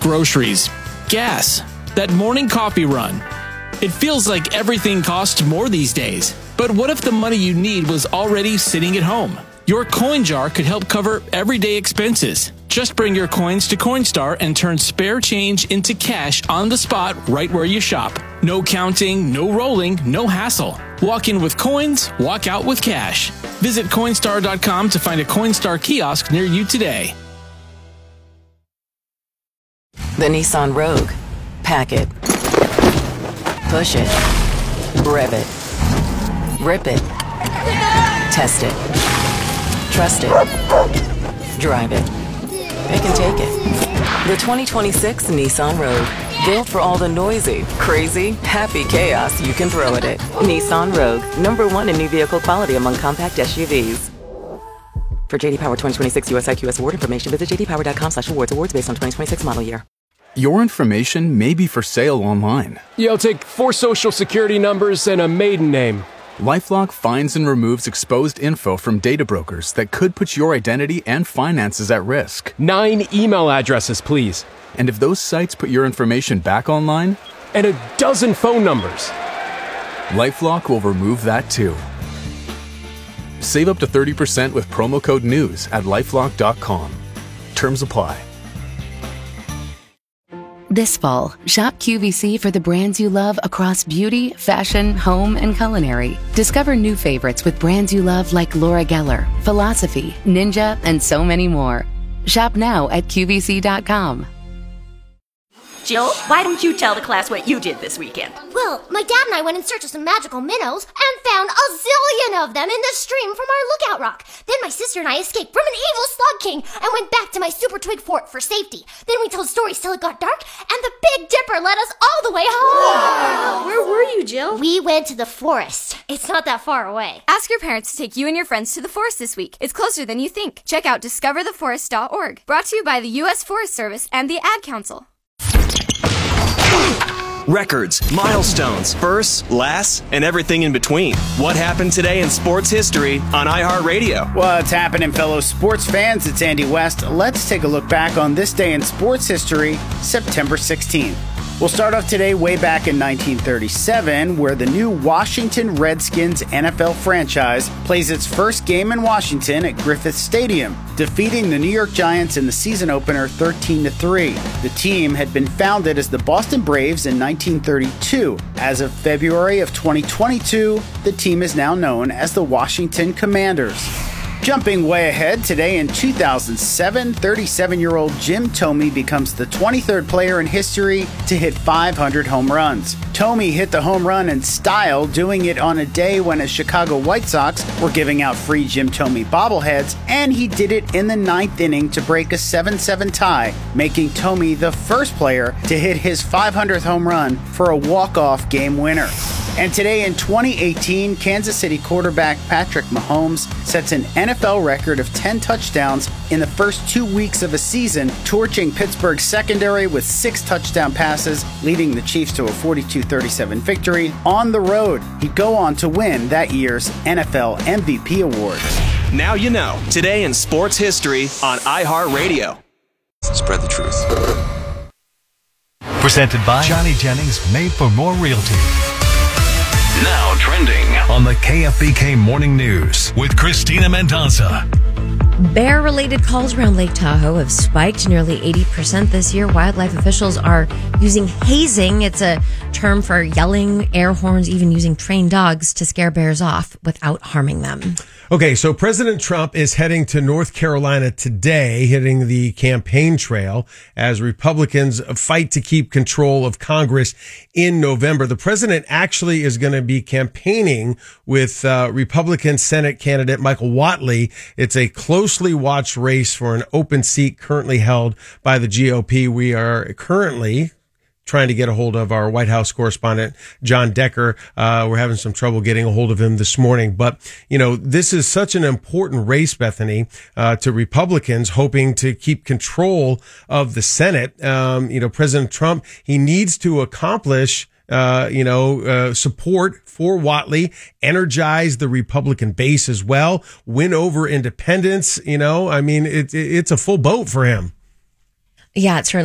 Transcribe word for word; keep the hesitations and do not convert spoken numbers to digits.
groceries, gas, that morning coffee run. It feels like everything costs more these days. But what if the money you need was already sitting at home? Your coin jar could help cover everyday expenses. Just bring your coins to Coinstar and turn spare change into cash on the spot right where you shop. No counting, no rolling, no hassle. Walk in with coins, walk out with cash. Visit Coinstar dot com to find a Coinstar kiosk near you today. The Nissan Rogue. Pack it. Push it. Rev it. Rip it. Test it. Trust it. Drive it. Pick and take it. The twenty twenty-six Nissan Rogue. Built for all the noisy, crazy, happy chaos you can throw at it. Nissan Rogue. Number one in new vehicle quality among compact S U Vs. For J D Power twenty twenty-six U S I Q S award information, visit j d power dot com slash awards. Awards based on twenty twenty-six model year. Your information may be for sale online. Yeah, I'll take four social security numbers and a maiden name. LifeLock finds and removes exposed info from data brokers that could put your identity and finances at risk. Nine email addresses, please. And if those sites put your information back online? And a dozen phone numbers. LifeLock will remove that too. Save up to thirty percent with promo code NEWS at lifelock dot com. Terms apply. This fall, shop Q V C for the brands you love across beauty, fashion, home, and culinary. Discover new favorites with brands you love like Laura Geller, Philosophy, Ninja, and so many more. Shop now at Q V C dot com. Jill, why don't you tell the class what you did this weekend? Well, my dad and I went in search of some magical minnows and found a zillion of them in the stream from our lookout rock. Then my sister and I escaped from an evil slug king and went back to my super twig fort for safety. Then we told stories till it got dark, and the Big Dipper led us all the way home. Wow. Where were you, Jill? We went to the forest. It's not that far away. Ask your parents to take you and your friends to the forest this week. It's closer than you think. Check out discover the forest dot org. Brought to you by the U S Forest Service and the Ad Council. Records, milestones, firsts, lasts, and everything in between. What happened today in sports history on iHeartRadio? What's happening, fellow sports fans? It's Andy West. Let's take a look back on this day in sports history, September sixteenth. We'll start off today way back in nineteen thirty-seven, where the new Washington Redskins N F L franchise plays its first game in Washington at Griffith Stadium, defeating the New York Giants in the season opener thirteen to three. The team had been founded as the Boston Braves in nineteen thirty-two. As of February of twenty twenty-two, the team is now known as the Washington Commanders. Jumping way ahead, today in two thousand seven, thirty-seven-year-old Jim Thome becomes the twenty-third player in history to hit five hundred home runs. Thome hit the home run in style, doing it on a day when his Chicago White Sox were giving out free Jim Thome bobbleheads, and he did it in the ninth inning to break a seven seven tie, making Thome the first player to hit his five hundredth home run for a walk-off game winner. And today in twenty eighteen, Kansas City quarterback Patrick Mahomes sets an N F L record of ten touchdowns in the first two weeks of a season, torching Pittsburgh's secondary with six touchdown passes, leading the Chiefs to a forty-two thirty-seven victory on the road. He'd go on to win that year's N F L M V P award. Now you know, today in sports history on iHeartRadio. Spread the truth. Presented by Johnny Jennings, Made for More Realty. Now trending on the K F B K Morning News with Christina Mendoza. Bear-related calls around Lake Tahoe have spiked nearly eighty percent this year. Wildlife officials are using hazing. It's a term for yelling, air horns, even using trained dogs to scare bears off without harming them. Okay, so President Trump is heading to North Carolina today, hitting the campaign trail as Republicans fight to keep control of Congress in November. The president actually is going to be campaigning with uh, Republican Senate candidate Michael Whatley. It's a closely watched race for an open seat currently held by the G O P. We are currently trying to get a hold of our White House correspondent, John Decker. Uh, we're having some trouble getting a hold of him this morning. But, you know, this is such an important race, Bethany, uh, to Republicans hoping to keep control of the Senate. Um, you know, President Trump, he needs to accomplish Uh, you know, uh, support for Whatley, energize the Republican base as well, win over independents. You know, I mean, it, it, it's a full boat for him. Yeah, it certainly